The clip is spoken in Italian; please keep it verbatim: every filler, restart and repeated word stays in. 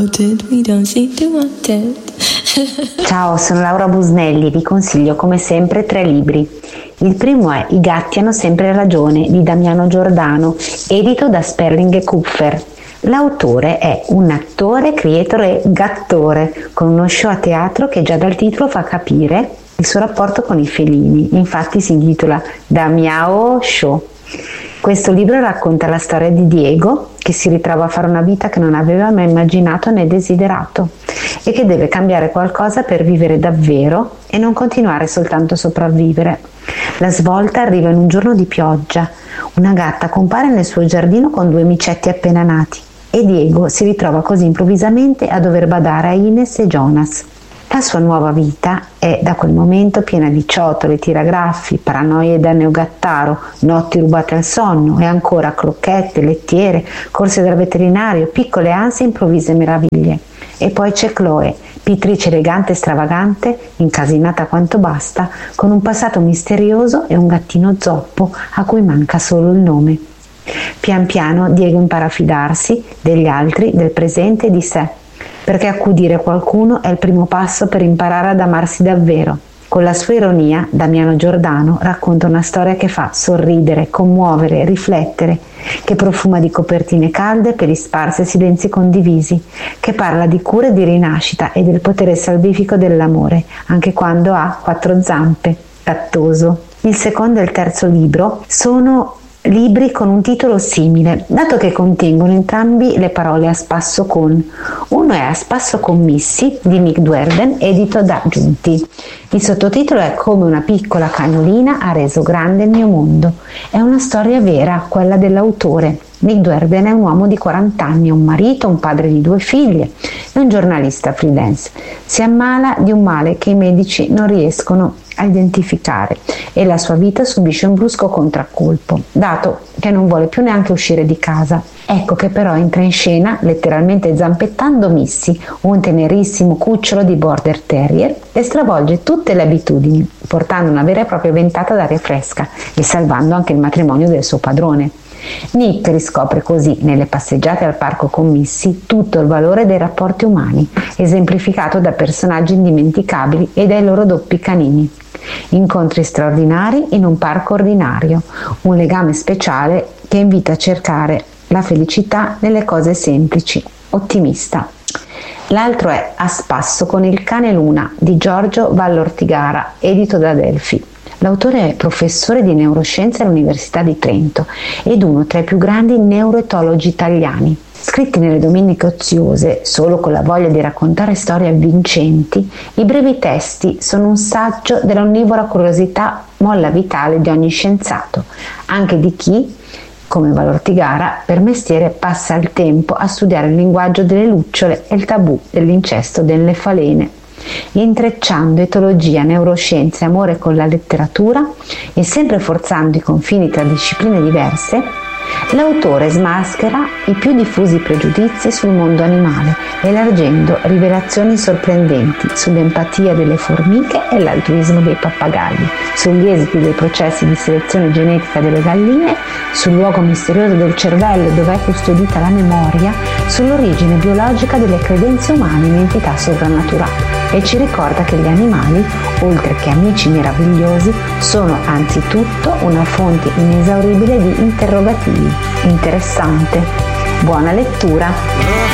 Ciao, sono Laura Busnelli e vi consiglio come sempre tre libri. Il primo è I gatti hanno sempre ragione di Damiano Giordano, edito da Sperling e Kupfer. L'autore è un attore, creator e gattore, con uno show a teatro che già dal titolo fa capire il suo rapporto con i felini. Infatti si intitola Da Miao Show. Questo libro racconta la storia di Diego, che si ritrova a fare una vita che non aveva mai immaginato né desiderato e che deve cambiare qualcosa per vivere davvero e non continuare soltanto a sopravvivere. La svolta arriva in un giorno di pioggia. Una gatta compare nel suo giardino con due micetti appena nati e Diego si ritrova così improvvisamente a dover badare a Ines e Jonas. La sua nuova vita è da quel momento piena di ciotole, tiragraffi, paranoie da neogattaro, notti rubate al sonno e ancora crocchette, lettiere, corse dal veterinario, piccole ansie e improvvise meraviglie. E poi c'è Chloe, pittrice elegante e stravagante, incasinata quanto basta, con un passato misterioso e un gattino zoppo a cui manca solo il nome. Pian piano Diego impara a fidarsi degli altri, del presente e di sé, perché accudire qualcuno è il primo passo per imparare ad amarsi davvero. Con la sua ironia, Damiano Giordano racconta una storia che fa sorridere, commuovere, riflettere, che profuma di copertine calde, peli sparsi e silenzi condivisi, che parla di cura e di rinascita e del potere salvifico dell'amore, anche quando ha quattro zampe, gattoso. Il secondo e il terzo libro sono libri con un titolo simile, dato che contengono entrambi le parole a spasso con. Uno è A spasso con Missy di Nick Duerden, edito da Giunti. Il sottotitolo è Come una piccola cagnolina ha reso grande il mio mondo. È una storia vera, quella dell'autore. Nick Duerden è un uomo di quaranta anni, un marito, un padre di due figlie e un giornalista freelance. Si ammala di un male che i medici non riescono a identificare e la sua vita subisce un brusco contraccolpo, dato che non vuole più neanche uscire di casa. Ecco che però entra in scena, letteralmente zampettando, Missy, un tenerissimo cucciolo di border terrier, e stravolge tutte le abitudini, portando una vera e propria ventata d'aria fresca e salvando anche il matrimonio del suo padrone. Nick riscopre così, nelle passeggiate al parco con Missy, tutto il valore dei rapporti umani, esemplificato da personaggi indimenticabili e dai loro doppi canini. Incontri straordinari in un parco ordinario, un legame speciale che invita a cercare la felicità nelle cose semplici, ottimista. L'altro è A spasso con il cane Luna di Giorgio Vallortigara, edito da Adelphi. L'autore è professore di neuroscienze all'Università di Trento ed uno tra i più grandi neuroetologi italiani. Scritti nelle domeniche oziose, solo con la voglia di raccontare storie avvincenti, i brevi testi sono un saggio della onnivora curiosità molla vitale di ogni scienziato, anche di chi, come Vallortigara, per mestiere passa il tempo a studiare il linguaggio delle lucciole e il tabù dell'incesto delle falene. Intrecciando etologia, neuroscienze e amore con la letteratura e sempre forzando i confini tra discipline diverse, l'autore smaschera i più diffusi pregiudizi sul mondo animale, elargendo rivelazioni sorprendenti sull'empatia delle formiche e l'altruismo dei pappagalli, sugli esiti dei processi di selezione genetica delle galline, sul luogo misterioso del cervello dove è custodita la memoria, sull'origine biologica delle credenze umane in entità sovrannaturali, e ci ricorda che gli animali, oltre che amici meravigliosi, sono anzitutto una fonte inesauribile di interrogativi. Interessante. Buona lettura!